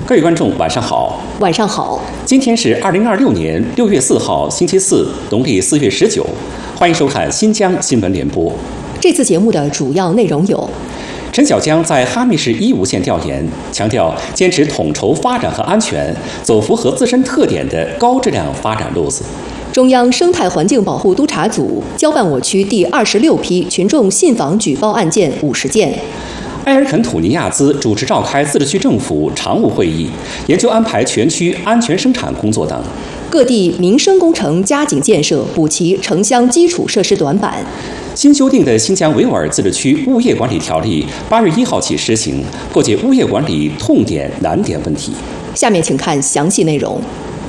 各位观众，晚上好。 晚上好。 今天是2026年6月4号，星期四，农历4月19。欢迎收看新疆新闻联播。 这次节目的主要内容有： 陈小江在哈密市伊吾县调研，强调坚持统筹发展和安全，走符合自身特点的高质量发展路子。 中央生态环境保护督察组交办我区第26批群众信访举报案件50件。 埃尔肯土尼亚兹主持召开自治区政府常务会议，研究安排全区安全生产工作等。 各地民生工程加紧建设，补齐城乡基础设施短板。 新修订的新疆维吾尔自治区物业管理条例8月1号起施行，破解物业管理痛点难点问题。 下面请看详细内容。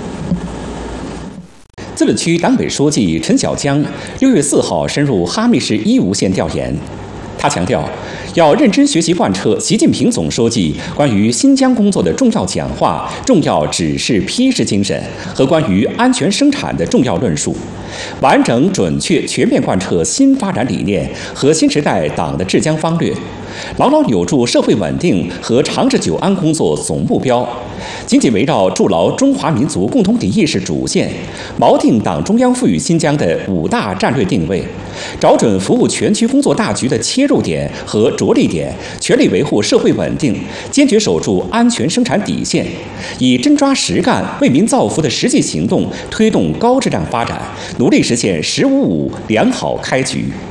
自治区党委书记陈小江6月4号深入哈密市伊吾县调研，他强调，要认真学习贯彻习近平总书记关于新疆工作的重要讲话、重要指示批示精神和关于安全生产的重要论述，完整、准确、全面贯彻新发展理念和新时代党的治疆方略，牢牢扭住社会稳定和长治久安工作总目标，紧紧围绕筑牢中华民族共同体意识主线，锚定党中央赋予新疆的5大战略定位，找准服务全区工作大局的切入点和着力点，全力维护社会稳定，坚决守住安全生产底线，以真抓实干、为民造福的实际行动推动高质量发展，努力实现“十五五”良好开局。